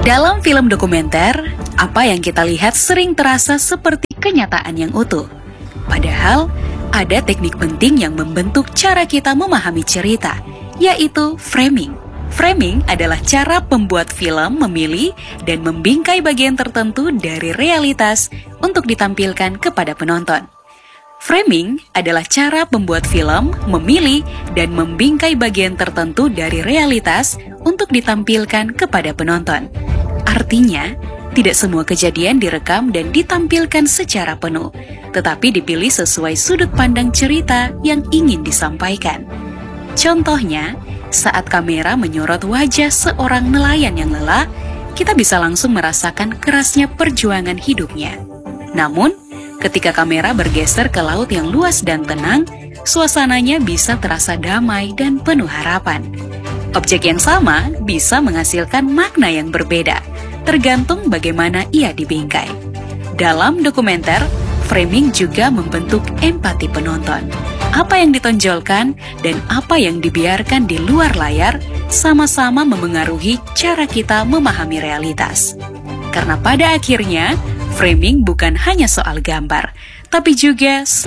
Dalam film dokumenter, apa yang kita lihat sering terasa seperti kenyataan yang utuh. Padahal, ada teknik penting yang membentuk cara kita memahami cerita, yaitu framing. Framing adalah cara pembuat film memilih dan membingkai bagian tertentu dari realitas untuk ditampilkan kepada penonton. Framing adalah cara pembuat film memilih dan membingkai bagian tertentu dari realitas untuk ditampilkan kepada penonton. Artinya, tidak semua kejadian direkam dan ditampilkan secara penuh, tetapi dipilih sesuai sudut pandang cerita yang ingin disampaikan. Contohnya, saat kamera menyorot wajah seorang nelayan yang lelah, kita bisa langsung merasakan kerasnya perjuangan hidupnya. Namun, ketika kamera bergeser ke laut yang luas dan tenang, suasananya bisa terasa damai dan penuh harapan. Objek yang sama bisa menghasilkan makna yang berbeda, tergantung bagaimana ia dibingkai. Dalam dokumenter, framing juga membentuk empati penonton. Apa yang ditonjolkan dan apa yang dibiarkan di luar layar sama-sama memengaruhi cara kita memahami realitas. Karena pada akhirnya, framing bukan hanya soal gambar, tapi juga